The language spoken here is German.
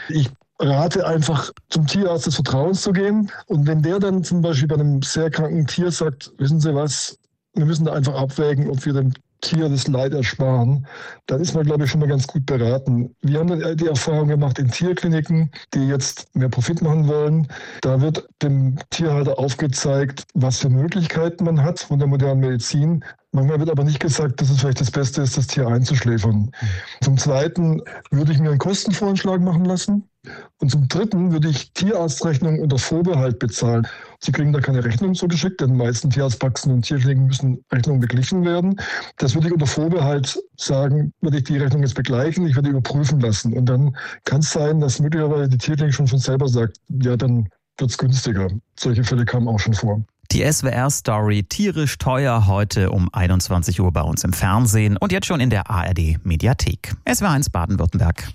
Ich rate einfach, zum Tierarzt des Vertrauens zu gehen. Und wenn der dann zum Beispiel bei einem sehr kranken Tier sagt, wissen Sie was, wir müssen da einfach abwägen, ob wir dem Tier das Leid ersparen, dann ist man, glaube ich, schon mal ganz gut beraten. Wir haben dann die Erfahrung gemacht in Tierkliniken, die jetzt mehr Profit machen wollen. Da wird dem Tierhalter aufgezeigt, was für Möglichkeiten man hat von der modernen Medizin. Manchmal wird aber nicht gesagt, dass es vielleicht das Beste ist, das Tier einzuschläfern. Zum Zweiten würde ich mir einen Kostenvoranschlag machen lassen. Und zum Dritten würde ich Tierarztrechnungen unter Vorbehalt bezahlen. Sie kriegen da keine Rechnung zugeschickt, denn die meisten Tierarztpraxen und Tierkliniken müssen Rechnungen beglichen werden. Das würde ich unter Vorbehalt sagen, würde ich die Rechnung jetzt begleichen, ich würde überprüfen lassen. Und dann kann es sein, dass möglicherweise die Tierklinik schon von selber sagt, ja, dann wird es günstiger. Solche Fälle kamen auch schon vor. Die SWR-Story Tierisch teuer heute um 21 Uhr bei uns im Fernsehen und jetzt schon in der ARD-Mediathek. SWR1 Baden-Württemberg.